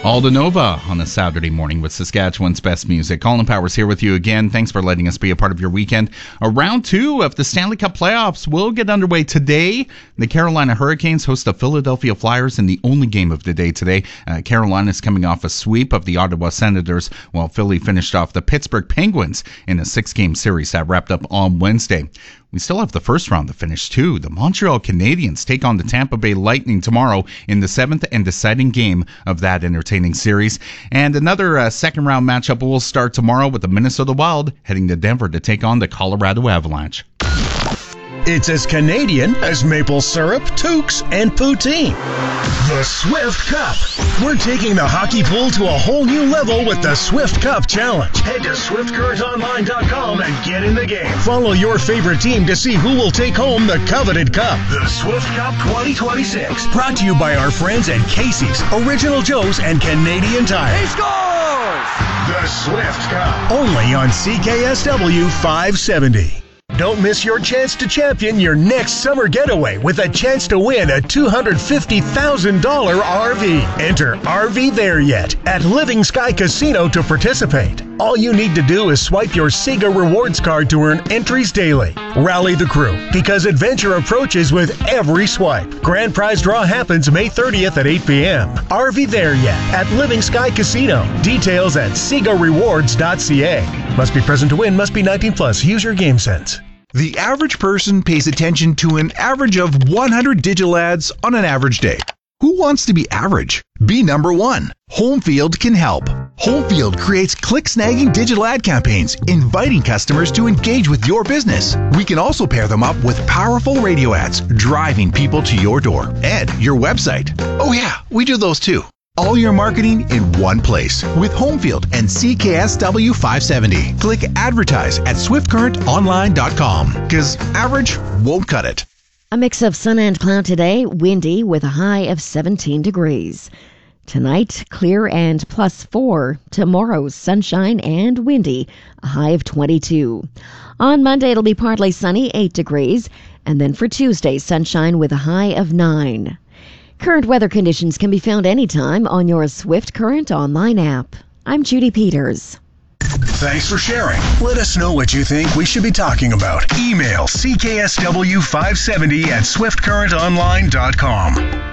Alda Nova on a Saturday morning with Saskatchewan's best music. Colin Powers here with you again. Thanks for letting us be a part of your weekend. Round 2 of the Stanley Cup playoffs will get underway today. The Carolina Hurricanes host the Philadelphia Flyers in the only game of the day today. Carolina is coming off a sweep of the Ottawa Senators, while Philly finished off the Pittsburgh Penguins in a 6-game series that wrapped up on Wednesday. We still have the first round to finish, too. The Montreal Canadiens take on the Tampa Bay Lightning tomorrow in the 7th and deciding game of that entertaining series. And another second-round matchup will start tomorrow with the Minnesota Wild heading to Denver to take on the Colorado Avalanche. It's as Canadian as maple syrup, toques, and poutine. The Swift Cup. We're taking the hockey pool to a whole new level with the Swift Cup Challenge. Head to SwiftCurrentOnline.com and get in the game. Follow your favorite team to see who will take home the coveted cup. The Swift Cup 2026. Brought to you by our friends at Casey's, Original Joe's, and Canadian Tire. He scores! The Swift Cup. Only on CKSW 570. Don't miss your chance to champion your next summer getaway with a chance to win a $250,000 RV. Enter RV There Yet at Living Sky Casino to participate. All you need to do is swipe your Sega Rewards card to earn entries daily. Rally the crew, because adventure approaches with every swipe. Grand prize draw happens May 30th at 8 p.m. RV There Yet at Living Sky Casino. Details at SegaRewards.ca. Must be present to win, must be 19 plus. Use your game sense. The average person pays attention to an average of 100 digital ads on an average day. Who wants to be average? Be number one. Homefield can help. Homefield creates click-snagging digital ad campaigns, inviting customers to engage with your business. We can also pair them up with powerful radio ads, driving people to your door and your website. Oh yeah, we do those too. All your marketing in one place with Homefield and CKSW 570. Click advertise at SwiftCurrentOnline.com because average won't cut it. A mix of sun and cloud today, windy with a high of 17 degrees. Tonight, clear and +4. Tomorrow, sunshine and windy, a high of 22. On Monday, it'll be partly sunny, 8 degrees. And then for Tuesday, sunshine with a high of 9. Current weather conditions can be found anytime on your Swift Current online app. I'm Judy Peters. Thanks for sharing. Let us know what you think we should be talking about. Email CKSW570 at SwiftCurrentOnline.com.